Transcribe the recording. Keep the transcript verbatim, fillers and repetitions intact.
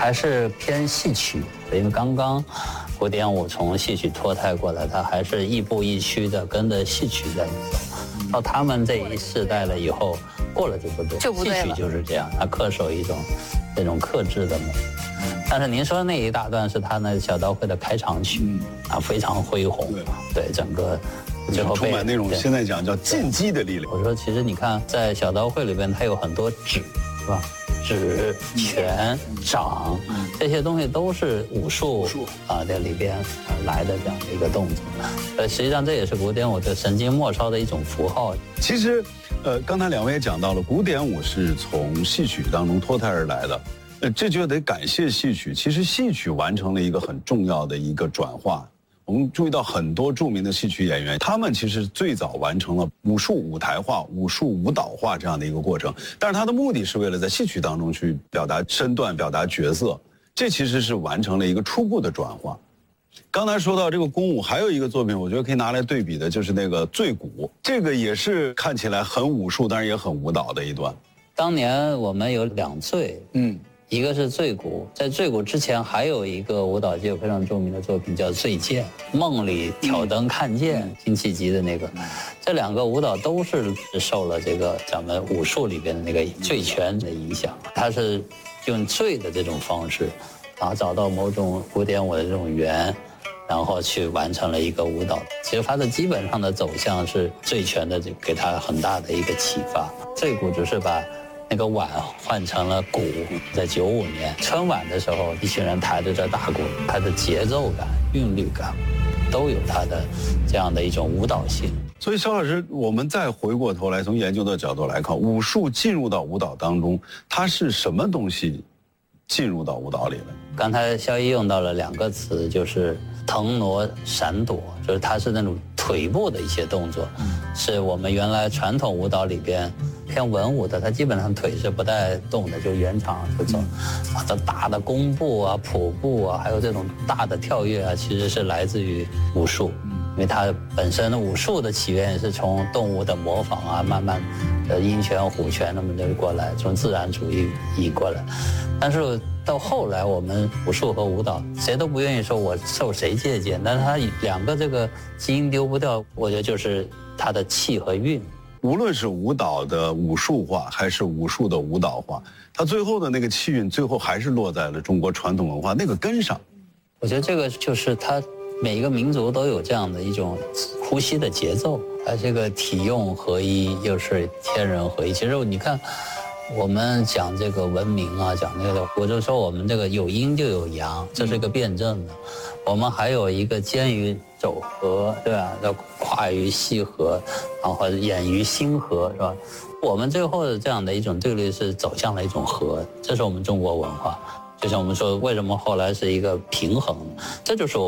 还是偏戏曲，因为刚刚古典舞从戏曲脱胎过来，它还是亦步亦趋的跟着戏曲在走。到他们这一世代了以后，过了就不对， 就不对了。 戏曲就是这样，它恪守一种这种克制的美。但是您说那一大段是他那小刀会的开场曲，啊，非常恢宏，对整个。最后充满那种现在讲叫进击的力量。 我说，其实你看，在小刀会里边，它有很多指，是吧？指、拳、掌，这些东西都是武术啊在里边来的这样的一个动作。呃，实际上这也是古典舞的神经末梢的一种符号。 其实，呃，刚才两位也讲到了，古典舞是从戏曲当中脱胎而来的，呃，这就得感谢戏曲。其实戏曲完成了一个很重要的一个转化。我们注意到很多著名的戏曲演员，他们其实最早完成了武术舞台化、武术舞蹈化这样的一个过程，但是他的目的是为了在戏曲当中去表达身段、表达角色，这其实是完成了一个初步的转化。刚才说到这个宫舞，还有一个作品，我觉得可以拿来对比的，就是那个醉鼓，这个也是看起来很武术，但是也很舞蹈的一段。 当年我们有两醉，嗯。一个是醉鼓，在醉鼓之前还有一个舞蹈界非常著名的作品叫醉剑，梦里挑灯看剑，辛弃疾的那个，这两个舞蹈都是受了这个咱们武术里边的那个醉拳的影响，它是用醉的这种方式，然后找到某种古典舞的这种圆，然后去完成了一个舞蹈。其实它的基本上的走向是醉拳的，给它很大的一个启发。醉鼓只是把那个碗换成了鼓，在九五年春晚的时候，一群人抬着这大鼓，它的节奏感、韵律感，都有它的这样的一种舞蹈性。 所以肖老师，我们再回过头来，从研究的角度来看，武术进入到舞蹈当中，它是什么东西进入到舞蹈里了？ 刚才肖一用到了两个词，就是腾挪、闪躲，就是它是那种腿部的一些动作，是我们原来传统舞蹈里边偏文武的，它基本上腿是不带动的，就原场就走。啊，这大的弓步啊、普步啊，还有这种大的跳跃啊，其实是来自于武术，因为它本身武术的起源是从动物的模仿啊，慢慢的鹰拳、虎拳那么就过来，从自然主义移过来。但是到后来，我们武术和舞蹈谁都不愿意说我受谁借鉴，但是它两个这个基因丢不掉，我觉得就是它的气和韵。 无论是舞蹈的武术化，还是武术的舞蹈化，它最后的那个气韵，最后还是落在了中国传统文化那个根上。 我觉得这个就是它每一个民族都有这样的一种呼吸的节奏，而这个体用合一又是天人合一。其实你看，我们讲这个文明啊，讲那个，我就说我们这个有阴就有阳，这是一个辩证的。我们还有一个兼于走合，对吧？要跨于细合，然后演于心合，是吧？我们最后的这样的一种对立是走向了一种和，这是我们中国文化。就像我们说，为什么后来是一个平衡，这就是我。